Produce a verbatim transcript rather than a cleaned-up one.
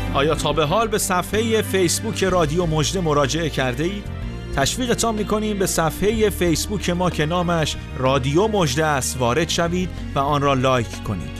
آیا تا به حال به صفحه فیسبوک رادیو مژده مراجعه کرده اید؟ تشویقتان می‌کنیم به صفحه فیسبوک ما که نامش رادیو مژده است وارد شوید و آن را لایک کنید.